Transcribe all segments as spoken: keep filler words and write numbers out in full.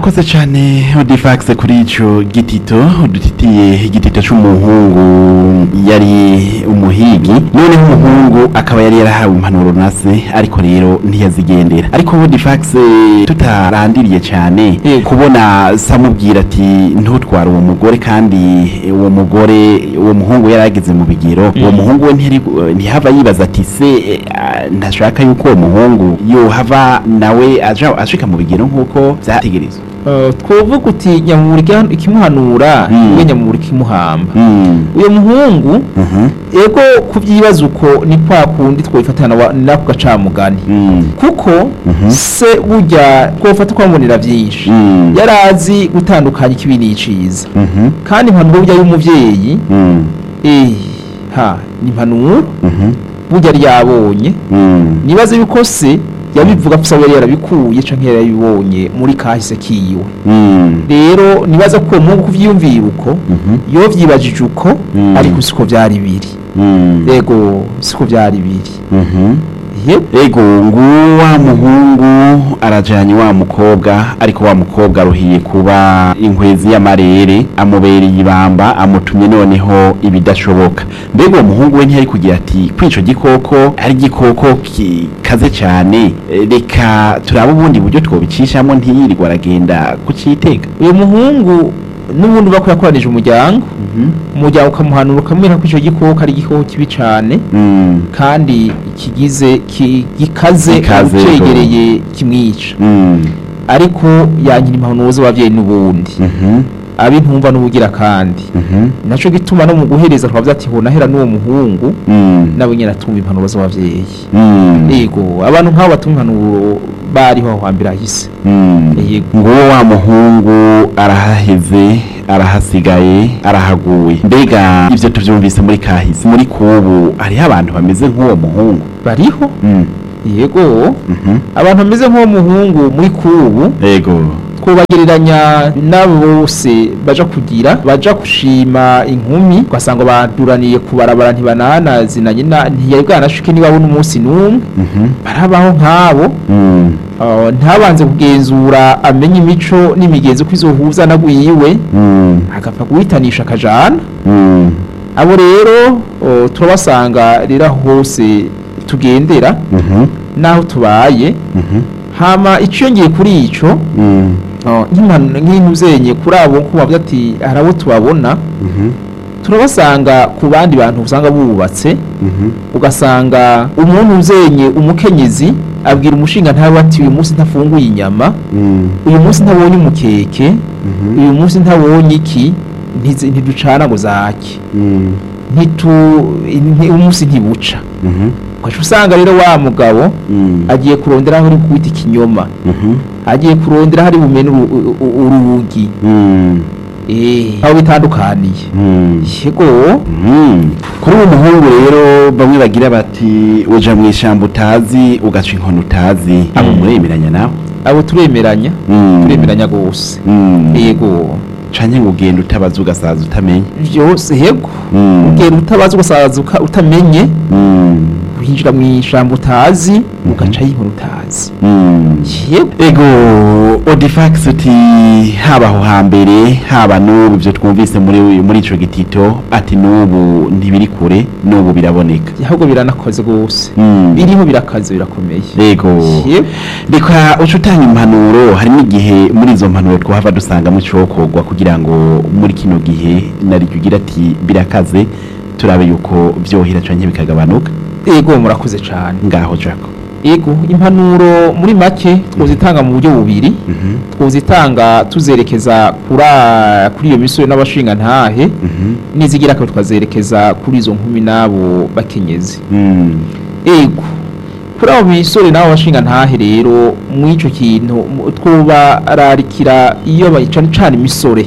urakoze cyane Odifax kuri ico gitito udutitiye igitito c'umuhungu yari umuhigi none umuhungu akaba yari yarahawe impanuro nase ariko rero ntiyazigendera ariko Odifax tutarandiriye cyane kubona samubwira ati ntutwara uwo mugore kandi uwo mugore uwo muhungu yarageze mu bigero uwo muhungu we ntiri ntihava yibaza ati se ndashaka yuko uwo muhungu yo hava nawe aja ashika mu bigero nkuko vyategerezwa twovuga uti nyamurika ikimuhanura we nyamurika imuhamba uyo muhungu ego kuvyibaza uko ni kwa kundi twoyifatana nako gacamugani kuko se burya twofata kwambonera vyinshi yarazi gutandukanya ikibi n'iciza kandi impanuro burya y'umuvyeyi eh ha ni impanuro burya ryabonye nibaze yuko se yabivuga ko yari yarabikuye canke yarabibonye muri kahise kiwe rero nibaza ko mu kuvyumvira uko yo vyibajije uko ariko siko vyari biri ego siko vyari biri ego nguwa muhungu arajanye wa mukobwa ariko wa mukobwa ruhiye kuba inkwezi y'amarere amubereye ibamba amutumye noneho ibidashoboka mbega umuhungu we ntiyari kugira ati kwico gikoko ari gikoko kikaze cyane reka turaba ubundi buryo twobicishamo ntiyirirwa aragenda kucitega uyu muhungu n'ubundi bako yakoranije umuryango umuryango ukamuhanura ukamwira ko ico gikoko ari gikoko kibi cane kandi kigize gikaze cegereye kimwica ariko yankira impanuro z'abavyeyi n'ubundi abi ntumva n'ubugira kandi naco gituma no mu guhereza twavuze ati ho nahera n'uwo muhungu nabo nyene atumva impanuro z'abavyeyi yego abantu nk'abo batumva impanuro bariho hambira hise ngo wa muhungu arahaheze arahasigaye arahaguye mbega ivyo tuvyumvise muri kahise muri kubu hariho abantu bameze nk'uwo muhungu bariho yego abantu bameze nk'uwo muhungu muri kubu yego kubagereranya nabo bose baja kugira baja kushima inkumi ugasanga baduraniye kubarabara ntibanana zinanye ntiyari bwanashike ni babona umunsi n'umwe barabaho nk'abo ntabanze kugenzura amenye imico n'imigenzo ko izohuza nagwiwe agapfa guhitanisha akajana abo rero turabasanga rero hose tugendera naho tubaye hama iciyongeye kuri ico nk'intu zenye kuri abo kubavuga ati harabo tubabona turabasanga ku bandi bantu usanga bubatse ugasanga umuntu uzenye umukenyezi abwira umushinga ntawe ati uyu munsi ntafunguye inyama uyu munsi ntabonye umukeke uyu munsi ntabonye iki ntiducana ngo zake ntitu umunsi ntibuca kwacu usanga rero wa mugabo agiye kurondera aho uri kwita ikinyoma agiye kurondera hari bumene urugi eh aho bitandukaniye yego kuri uwo muhungu rero bamwe bagira bati uja mu ishamba utazi ugaca inkono utazi abo muremeranya nawe abo turemeranya turemeranya gose yego canke ngo ugenda utabaza ugasaza utamenye byose yego ugenda utabaza ugasaza utamenye uhinjira mu ishamba utazi ugaca y'inkuru utazi ego Odifax uti haba aho hambere haba n'ubu byo twumvise muri muri ico gitito ati n'ubu ntibiri kure n'ubu biraboneka ahubwo biranakoze gose biriho birakaze birakomeye ego reka ucutanga impanuro harimo igihe muri izo mpanuro twahava dusanga mu cokogwa kugira ngo muri kino gihe nari kugira ati birakaze turabe yuko byohira canke bikagabanuka ego murakoze cyane ngaho Jaco ego impanuro muri make twozitanga mu buryo bubiri twozitanga tuzerekeza kuri kuri iyo misoro n'abashinga ntahe nizigira ko twazerekeza kuri izo nkumi nabo bakenyezi ego kuri abo misoro nabo bashinga ntahe rero mu ico kintu twobararikira iyo bayicana cyane imisore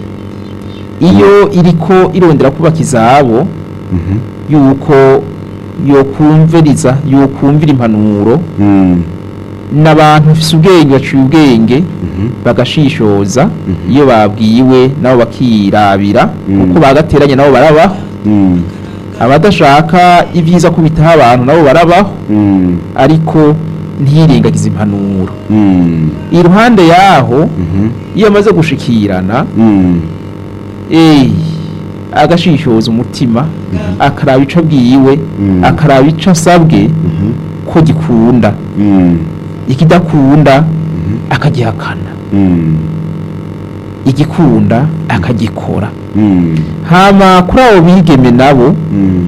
iyo iriko irondera kubaka izabo yuko yo kumviriza yo kumvira impanuro n'abantu bafise ubwenge baciye ubwenge bagashishoza iyo babwiwe nabo bakirabira kuko bagateranye nabo barabaho abadashaka ibyiza kubitaho abantu nabo barabaho ariko ntiyirengagize impanuro. Mm. Iruhande yaho Mhm. iyo amaze gushikirana Mm. eh agashishoza umutima akaraba ico abwiwe Mm. akaraba ico asabwe Mhm. ko gikunda, Mm. ikidakunda akagihakana, Mm. igikunda akagikora. Mm. Hama kuri abo bigeme nabo Mm.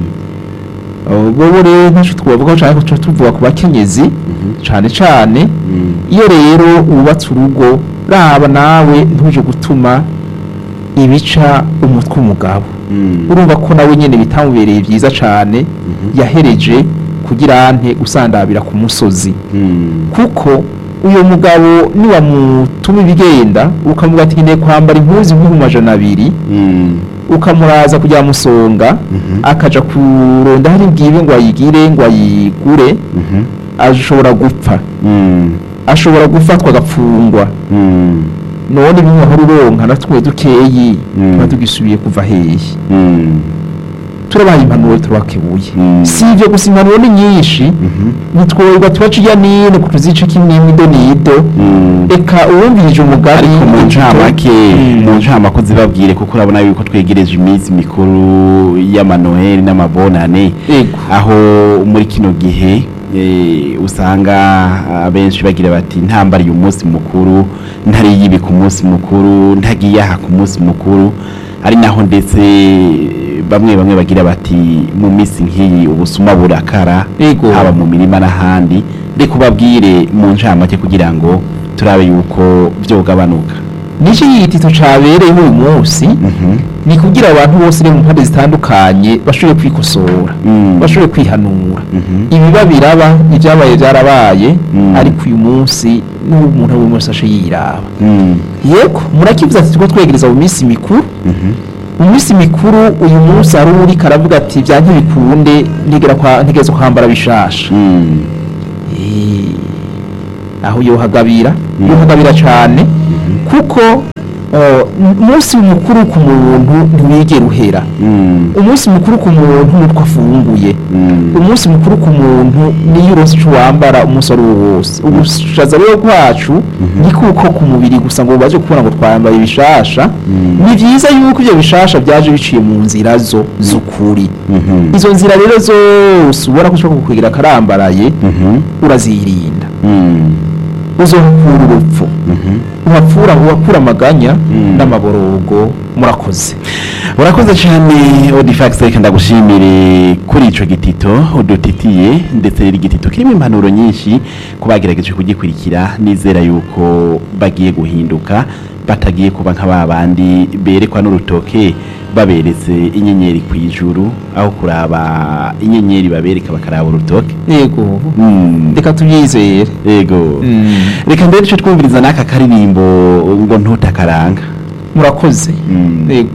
bobo rero ntaco twovuga cyane ko tuvuga ku bakenyezi cane cane. Mm. Iyo rero wubatse urugo raba nawe ntuje gutuma ibica umutwe umugabo. Mm. Urumva ko nawe nyene bitamubereye vyiza cane, yahereje kugira ante usandabira ku musozi. Mm. Kuko uyo mugabo niwamutuma ibigenda ukamuga ati ngiye kwambara impuzu nk'ibihumbi amajana abiri, Mm. ukamuraza kugira musonga Mhm. akaja kuronda hari bwibe ngo ayigire ngo ayigure, Mhm. ashobora gupfa, Mm. ashobora gufatwa agapfungwa. Mm. None bimwe aho uronka natwe dukeyi Mm. tuba tugisubiye kuva hehe. Mm. Turabaye impanuro turakebuye. Mm. Si ivyo gusa impanuro ni nyinshi, Mhm. nitwoyirwa tubaca irya nino kutuzice kimwe imido nido. Mm. Eka uwumvirije umugari ariko mu ncamake Mm. mu ncamake zibabwire kuko urabona yuko twegereje iminsi mikuru y'amanoheli n'amabonane, Ego. aho muri kino gihe eh, usanga abenshi bagira bati ntambariye umunsi mukuru, ntariye ibi ku munsi mukuru, ntagiye aha ku munsi mukuru, ari naho ndetse bamwe bamwe bagira bati mu minsi nk'iyi ubusuma burakara, Ego. haba mu mirima n'ahandi. Reka ubabwire mu ncamake kugira ngo turabe yuko vyogabanuka. Nico yitito cabereye uyu munsi Mhm. ni kugira abantu bose mu mpande zitandukanye bashobore kwikosora, Mm. bashobore kwihanura. Mhm. Ibiba biraba ibyabaye byarabaye, Mm. ariko uyu munsi n'ubu umuntu we wese ashe yiraba. Mm. Yego murakivuze ati tuko twegereza mu minsi mikuru. Mhm. Mu minsi mikuru uyu munsi hari uri karavuga ati bya ntibikunde ntigera kwa ntigeze kwambara bishasha. Mm. Eh, aho yohagabira Mm. yohagabira cyane kuko uh, umunsi mukuru ku muntu ntiwigera uhera. Mm. Umunsi mukuru ku muntu nutwo afunguye. Mm. Umunsi mukuru ku muntu niyo uronse ico wambara umunsi ari wo wose. Ubushaza rero kwacu ni kuko ku mubiri gusa ngo baje kubona ngo twambaye bishasha. Mm. Ni vyiza yuko ivyo bishasha byaje biciye mu nzira zo z'ukuri. Mhm. Izo nzira rero zose ubona ko ushobora kukwegera karambaraye Mhm. urazirinda. Mm. Uzohakura urupfu, Mhm. uhapfura uhakura amaganya Mm. n'amaborogo. Murakoze. urakoze cyane Odifax, reka ndagushimire kuri ico gitito udutitiye, ndetse rero igitito kirimo impanuro nyinshi ku bagerageje kugikurikira. Nizera yuko bagiye guhinduka, batagiye kuba nka babandi berekwa n'urutoke baberetse inyenyeri ku ijuru, aho kuraba inyenyeri babereka bakaraba urutoke. Yego. Mm. Reka tubyizere. Yego. Mm. Reka mbere duce twumviriza n'aka karirimbo ngo ntutakaranga. Murakoze. Mm. Yego.